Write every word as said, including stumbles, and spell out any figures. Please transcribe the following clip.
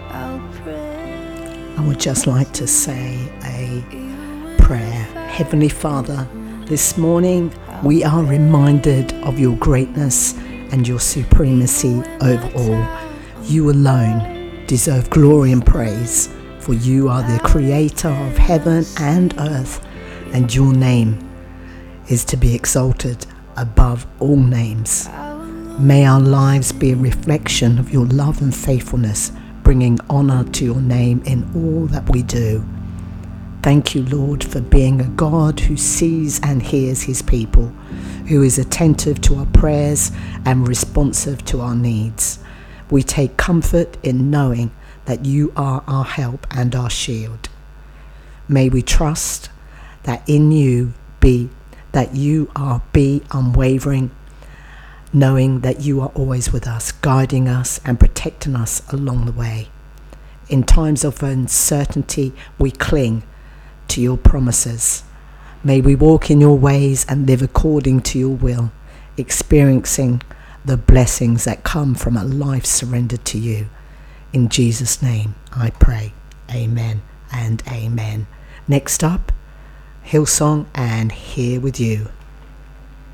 I would just like to say a prayer. Heavenly Father, this morning we are reminded of your greatness and your supremacy over all. You alone deserve glory and praise, for you are the creator of heaven and earth, and your name is to be exalted above all names. May our lives be a reflection of your love and faithfulness, bringing honour to your name in all that we do. Thank you, Lord, for being a God who sees and hears his people, who is attentive to our prayers and responsive to our needs. We take comfort in knowing that you are our help and our shield. May we trust that in you be that you are be unwavering, knowing that you are always with us, guiding us and protecting us along the way. In times of uncertainty, we cling to your promises. May we walk in your ways and live according to your will, experiencing the blessings that come from a life surrendered to you. In Jesus' name I pray. Amen and amen. Next up, Hillsong and Here With You.